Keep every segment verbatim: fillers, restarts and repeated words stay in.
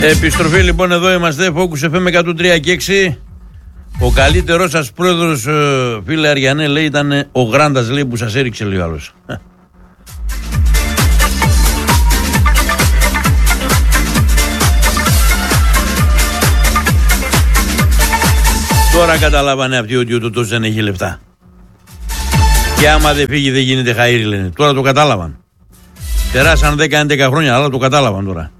Επιστροφή λοιπόν, εδώ είμαστε, Focus εφ εμ εκατόν τρία και έξι. Ο καλύτερος σας πρόεδρος, φίλε Αριανέ, λέει, ήταν ο Γράντας, λέει, που σας έριξε, λέει ο άλλος. Τώρα καταλάβανε αυτοί ότι ο Τωτός δεν έχει λεφτά. Και άμα δεν φύγει δεν γίνεται χαΐρι, λένε. Τώρα το κατάλαβαν. Περάσαν δέκα έντεκα χρόνια, αλλά το κατάλαβαν τώρα.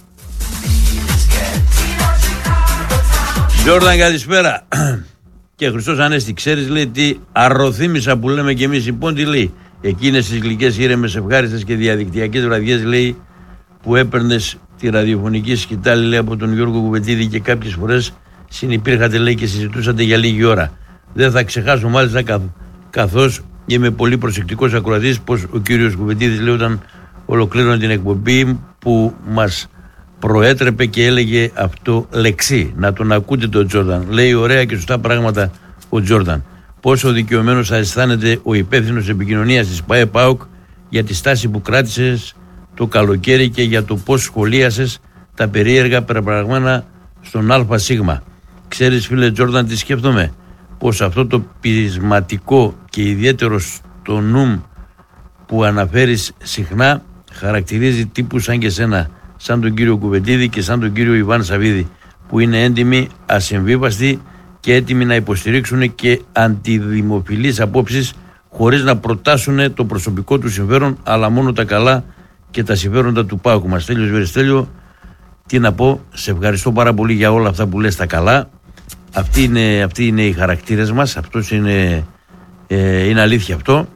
Τζόρνταν, καλησπέρα. Και Χριστός Ανέστη, ξέρεις, λέει, τι αρροθύμησα που λέμε κι εμείς οι πόντοι, λέει. Εκείνες τις γλυκές, ήρεμες, ευχάριστες και διαδικτυακές βραδιές, λέει, που έπαιρνες τη ραδιοφωνική σκητάλη, λέει, από τον Γιώργο Κουβετίδη και κάποιες φορές συνυπήρχατε, λέει, και συζητούσατε για λίγη ώρα. Δεν θα ξεχάσω μάλιστα καθ, καθώς είμαι πολύ προσεκτικός ακροατής, πως ο κύριος Κουβετίδης, λέει, όταν ολοκλήρωνε την εκπομπή που μας προέτρεπε και έλεγε αυτό λεξί. Να τον ακούτε τον Τζόρνταν. Λέει ωραία και σωστά πράγματα ο Τζόρνταν. Πόσο δικαιωμένος θα αισθάνεται ο υπεύθυνος επικοινωνίας της ΠΑΕ ΠΑΟΚ για τη στάση που κράτησες το καλοκαίρι και για το πώς σχολίασες τα περίεργα περαπραγμένα στον ΑΣ. Ξέρεις, φίλε Τζόρνταν, τι σκέφτομαι? Πως αυτό το πεισματικό και ιδιαίτερο στο νου που αναφέρεις συχνά χαρακτηρίζει τύπους σαν και σένα, σαν τον κύριο Κουβετίδη και σαν τον κύριο Ιβάν Σαββίδη, που είναι έντιμοι, ασυμβίβαστοι και έτοιμοι να υποστηρίξουν και αντιδημοφιλείς απόψεις χωρίς να προτάσουν το προσωπικό του συμφέρον, αλλά μόνο τα καλά και τα συμφέροντα του ΠΑΟΚ μας. Στέλιος Βεριστέλιο, τι να πω, σε ευχαριστώ πάρα πολύ για όλα αυτά που λες τα καλά. Αυτοί είναι, αυτοί είναι οι χαρακτήρες μας, αυτός είναι, ε, είναι αλήθεια αυτό.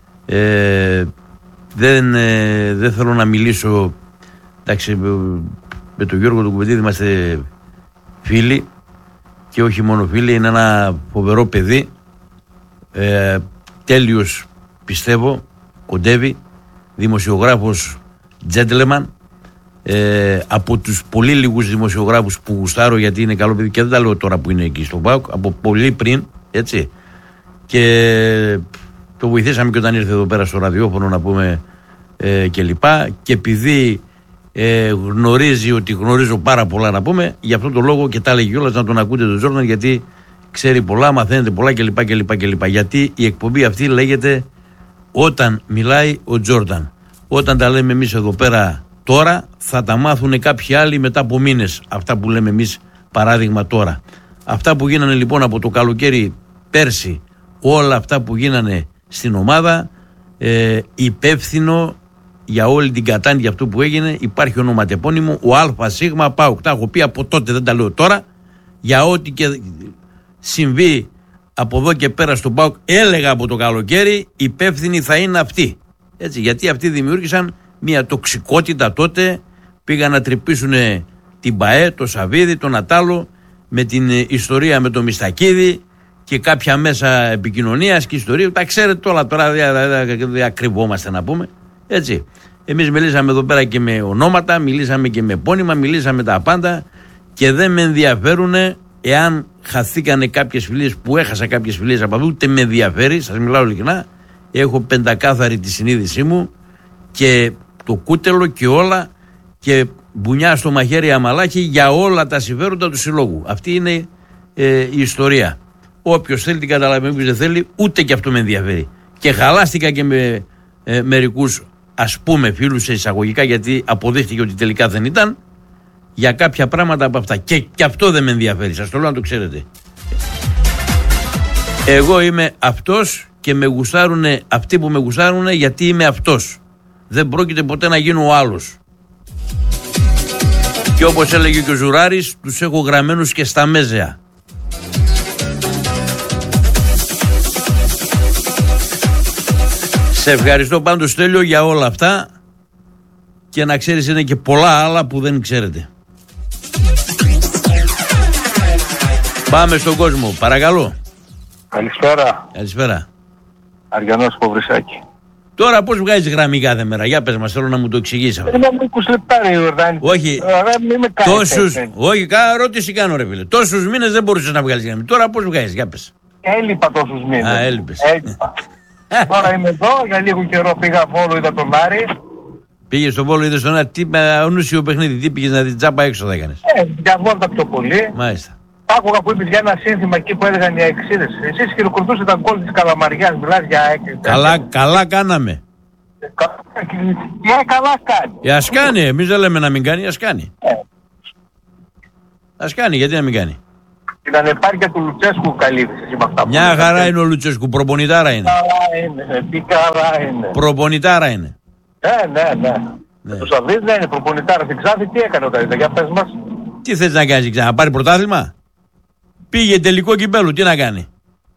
Ε, δεν, ε, δεν θέλω να μιλήσω. Εντάξει, με τον Γιώργο του Κουβετίδη είμαστε φίλοι και όχι μόνο φίλοι, είναι ένα φοβερό παιδί, ε, τέλειος πιστεύω, κοντεύει, δημοσιογράφος gentleman, ε, από τους πολύ λίγους δημοσιογράφους που γουστάρω, γιατί είναι καλό παιδί και δεν τα λέω τώρα που είναι εκεί στο ΠΑΟΚ, από πολύ πριν, έτσι, και το βοηθήσαμε και όταν ήρθε εδώ πέρα στο ραδιόφωνο να πούμε ε, και λοιπά, και επειδή Ε, γνωρίζει ότι γνωρίζω πάρα πολλά να πούμε, γι' αυτό το λόγο και τα έλεγε κιόλας να τον ακούτε τον Τζόρνταν, γιατί ξέρει πολλά, μαθαίνετε πολλά κλπ. κλπ, κλπ. Γιατί η εκπομπή αυτή λέγεται Όταν μιλάει ο Τζόρνταν. Όταν τα λέμε εμείς εδώ πέρα τώρα, θα τα μάθουν κάποιοι άλλοι μετά από μήνες. Αυτά που λέμε εμείς, παράδειγμα τώρα. Αυτά που γίνανε λοιπόν από το καλοκαίρι πέρσι, όλα αυτά που γίνανε στην ομάδα, ε, υπεύθυνο για όλη την κατάνοια για αυτό που έγινε, υπάρχει ονοματεπώνυμο, ο ΑΣ ΠΑΟΚ. Τα έχω πει από τότε, δεν τα λέω τώρα. Για ό,τι και συμβεί από εδώ και πέρα στον ΠΑΟΚ, έλεγα από το καλοκαίρι, υπεύθυνοι θα είναι αυτοί. Έτσι, γιατί αυτοί δημιούργησαν μια τοξικότητα τότε, πήγαν να τρυπήσουν την ΠΑΕ, το Σαββίδη, τον Ατάλο, με την ιστορία με τον Μιστακίδη και κάποια μέσα επικοινωνίας και ιστορία. Τα ξέρετε όλα τώρα, δεν κρυβόμαστε να πούμε. Έτσι. Εμείς μιλήσαμε εδώ πέρα και με ονόματα, μιλήσαμε και με επώνυμα, μιλήσαμε τα πάντα και δεν με ενδιαφέρουν εάν χαθήκανε κάποιες φιλίες, που έχασα κάποιες φιλίες από αυτού, ούτε με ενδιαφέρει, σας μιλάω ειλικρινά. Έχω πεντακάθαρη τη συνείδησή μου και το κούτελο και όλα, και μπουνιά στο μαχαίρι αμαλάκι για όλα τα συμφέροντα του συλλόγου. Αυτή είναι ε, η ιστορία. Όποιος θέλει την καταλαβαίνει, όποιος δεν θέλει, ούτε και αυτό με ενδιαφέρει. Και χαλάστηκα και με ε, μερικούς, ας πούμε, φίλους σε εισαγωγικά, γιατί αποδείχτηκε ότι τελικά δεν ήταν, για κάποια πράγματα από αυτά. Και, και αυτό δεν με ενδιαφέρει, σας το λέω να το ξέρετε. Εγώ είμαι αυτός και με γουστάρουν αυτοί που με γουστάρουν, γιατί είμαι αυτός. Δεν πρόκειται ποτέ να γίνω ο άλλος. Και όπως έλεγε και ο Ζουράρης, τους έχω γραμμένους και στα μέζεα. Σε ευχαριστώ πάντως, Στέλιο, για όλα αυτά, και να ξέρεις είναι και πολλά άλλα που δεν ξέρετε. Πάμε στον κόσμο, παρακαλώ. Καλησπέρα. Καλησπέρα. Αριανός από Βρυσάκι. Τώρα πώς βγάζεις γραμμή κάθε μέρα? Για πες μας, θέλω να μου το εξηγήσεις αυτό. Είναι είκοσι λεπτά, ρε Ιορδάνη. Όχι, τόσους, όχι, κάνα ερώτηση κάνω, ρε φίλε. Τόσους μήνες δεν μπορούσες να βγάλεις γραμμή. Τώρα πώς βγάζεις, για πες. Έλειπα τόσους μήνες. Α, έλειπες. Έλειπα. Τώρα είμαι εδώ, για λίγο καιρό πήγα Βόλο, είδα τον Άρη. Πήγε στο Βόλο, είδε τον τι ανούσιο παιχνίδι, τι πήγε να δει, τσάπα έξω θα έκανες. Ε, για βόλτα πιο πολύ. Μάλιστα. Άκουγα που είπες για ένα σύνθημα εκεί που έλεγαν οι αεξίδες. Εσείς χειροκροτούσατε τα γκολ της Καλαμαριάς, μιλάς για αεξίδες. Καλά, καλά κάναμε. Ε, καλά κάνει. Ε, ας κάνει, εμείς δεν λέμε να μην κάνει, ας κάνει. Ε. Ας κάνει, γιατί να μην κάνει. Την ανεπάρκεια του Λουτσέσκου καλύψεις εσύ με αυτά που Μια λέτε. χαρά είναι ο Λουτσέσκου, προπονητάρα είναι. Καλά είναι, τι καλά είναι. Προπονητάρα είναι. Ναι, ναι, ναι. Ναι. Τους Αβρίδης δεν είναι προπονητάρα στην Ξάφη, τι έκανε όταν ήταν, για πες μας. Τι θες να κάνεις ξανά, να πάρει πρωτάθλημα. Πήγε τελικό κυπέλου, τι να κάνει.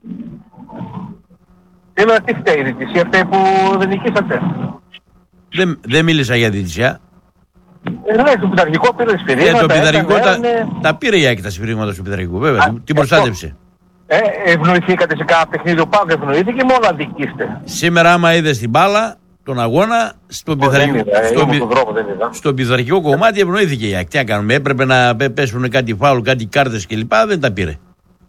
Τι λέω, τι φταίει η διαιτησία, φταίει που δεν νικήσατε. Δεν, δεν μίλησα για διαιτησία. Ε, ναι, στο πειθαρχικό πήρε Ε, σφυρίγματα. το πειθαρχικό τα, έκανε... τα πήρε η Άκη τα σφυρίγματα του πειθαρχικού, βέβαια. Α, την προστάτευσε. Ε, ευνοηθήκατε σε κάποιο παιχνίδι, ο Πάοκ ευνοήθηκε, μόνο αδικήστε. Σήμερα, άμα είδε την μπάλα, τον αγώνα, στο πειθαρχικό, στο, πει- δρόμο, δεν είδα. στο πειθαρχικό κομμάτι ευνοήθηκε η Άκη. Τι να κάνουμε, έπρεπε να πέ- πέσουν κάτι φάουλ, κάτι κάρτες κλπ. Δεν τα πήρε.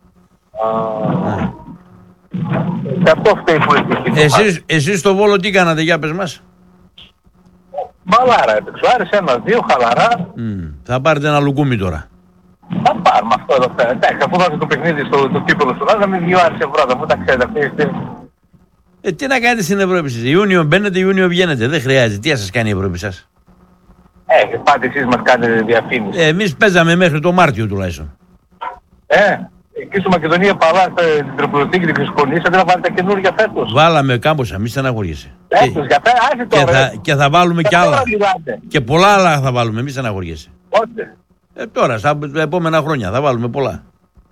Και αυτό φταίει που έχει. Εσείς, εσείς στο Βόλο τι κάνατε, για πες μας. Μαλάρα έπαιξε, άρεσε ένα-δύο, χαλαρά. Μμ, θα πάρετε ένα λουκούμι τώρα. Θα πάρουμε αυτό εδώ πέρα. Εντάξει, αφού δώσετε το παιχνίδι στο το κύπελο σου, να μην δύο άρεσε ευρώ, δεν μου τα ξέρετε αυτοί. Ε, τι να κάνετε στην Ευρώπη σας. Ιούνιο μπαίνετε, Ιούνιο βγαίνετε. Δεν χρειάζεται. Τι θα σας κάνει η Ευρώπη σας. Ε, πάτε εσείς μας κάνετε διαφήμιση. Ε, εμείς παίζαμε μέχρι το Μάρτιο τουλάχιστον. Ε, εκεί στο Μακεδονία Παλά, στην τροπλωτική την ξεσκονήσατε να βάλετε καινούργια φέτος. Βάλαμε κάμποσα, μη στεναχωριέσαι. Φέτος, για φέτος, άσε Και τώρα. θα, και θα βάλουμε κι Για άλλα. τώρα μιλάτε. Και πολλά άλλα θα βάλουμε, μη στεναχωριέσαι. Πότε. Ε, τώρα, στα επόμενα χρόνια θα βάλουμε πολλά.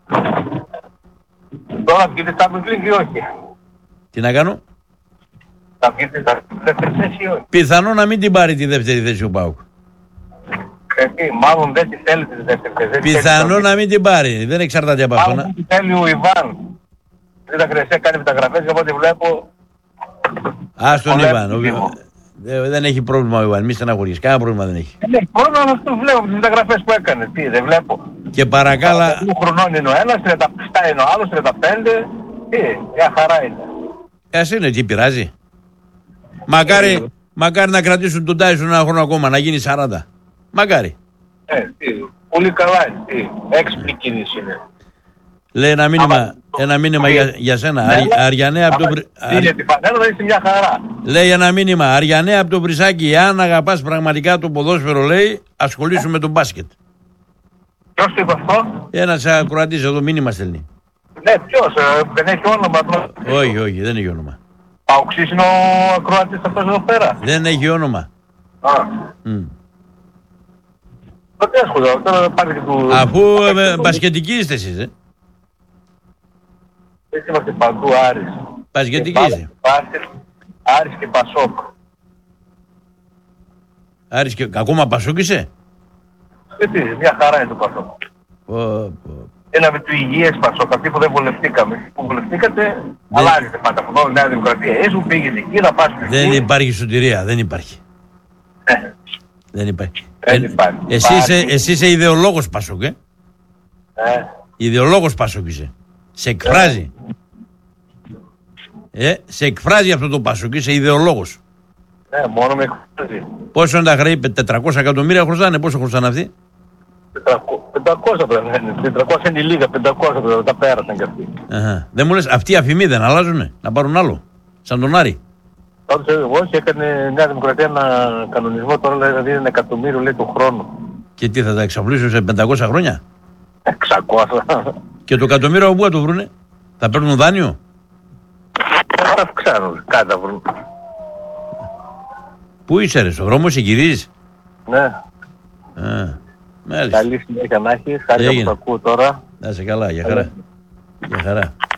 Τώρα βγείτε στα Champions ή όχι. Τι να κάνω. Θα βγείτε στα δεύτερη θέση ή όχι. Πιθανό να μην την πάρει τη δεύτερη θέση ο ΠΑΟΚ. Γιατί μάλλον δεν τη θέλετε τη δεύτερη θέση. δεν τη Πιθανό θέλετε να μην την πάρει. Δεν εξαρτάται από αυτό. Μάλλον να- δεν τη θέλει ο Ιβάν. Δεν τα χρειαστεί, κάνει μεταγραφές, για ό,τι βλέπω. Ας τον Ωραία, Ιβάν. ο- λίγο. ε, Δεν έχει πρόβλημα ο Ιβάν, μη στεναχωριέσαι. Κανένα πρόβλημα δεν έχει. Ναι, μόνο αυτό βλέπω τις μεταγραφές που έκανε. Τι, δεν βλέπω. Και παρακάλα, δύο χρονών είναι ο ένας, τριάντα επτά είναι ο άλλος, τριάντα πέντε. Τι, μια χαρά είναι. ας είναι, τι πειράζει. Μακάρι, μακάρι να κρατήσουν τον Τάισον ένα χρόνο ακόμα, να γίνει σαράντα. Μακάρι. Ε, τι, πολύ καλά είναι. Τι, έξυπνη κίνηση είναι. Λέει ένα μήνυμα, Άμα- ένα μήνυμα για, για σένα. Ναι, Αρι- ναι. Αριανέ από τον Άμα Βρυ- είναι Αρι- τη φανέλα, θα είσαι μια χαρά. Λέει ένα μήνυμα. Αριανέ από τον Βρυσάκη, αν αγαπάς πραγματικά το ποδόσφαιρο, λέει, ασχολήσου με τον μπάσκετ. Ποιος το είπε αυτό? Ένας ακροατής εδώ μήνυμα στέλνει. Ναι, ποιος, ε, δεν έχει όνομα. τώρα. Όχι, όχι, δεν έχει όνομα. Παοξής είναι ο ακροατής αυτός εδώ πέρα. Δεν έχει όνομα. Α, Μμ. τότε έσχολα, τώρα πάρει και του... Αφού ε, μπασκετικοί είστε εσείς, ε. Έτσι είμαστε παντού Άρης. Μπασκετικοί είστε. Μπάσκετ, Άρης και Πασόκ. Άρης και ακόμα Πασόκ είσαι. Ε, τι, μια χαρά είναι το Πασόκ. Πω, πω. Ένα με του υγιές Πασόκ, αυτοί που δεν βολευτήκαμε. Εσείς που βολευτήκατε, αλλάζετε πάντα από εδώ, Νέα Δημοκρατία. Εσύ που πήγες εκεί να πας Δεν εκεί. υπάρχει σωτηρία, δεν υπάρχει. Ε, Δεν υπάρχει. Δεν Ε, υπάρχει. Εσύ είσαι, Υπάρχει. εσύ είσαι ιδεολόγος Πασόκ, ε. ε, Ιδεολόγος Πασόκ είσαι. Σε εκφράζει. Ε, σε εκφράζει αυτό το Πασόκ, είσαι ιδεολόγος. ναι, μόνο με εκφράζει. Πόσο είναι τα χρέη, τετρακόσια εκατομμύρια χρωστάνε, πόσο χρωστάνε αυτοί. πεντακόσια πρέπει να είναι. τετρακόσια είναι η λίγα, πεντακόσια πρέπει να τα πέρασαν κι αυτοί. Αχα. Δεν μου λες, αυτοί οι αφημοί δεν αλλάζουνε, να πάρουν άλλο. Σαν τον Άρη. Πάντως εγώ όχι, έκανε η Νέα Δημοκρατία ένα κανονισμό τώρα, λέει, δηλαδή ένα εκατομμύριο λέει του χρόνου. Και τι θα τα εξαπλώσουν σε πεντακόσια χρόνια. εξακόσια. Και το εκατομμύριο από πού θα το βρούνε. Θα παίρνουν δάνειο. Θα αυξάνουν, κάτι θα βρουν. Πού είσαι ρε, στον δρόμο είσαι, γυρίζεις. Ναι, Α, μάλιστα. καλή συνέχεια να έχεις, χάρηκα που Έγινε. το ακούω τώρα. Να είσαι καλά, για χαρά. Για χαρά.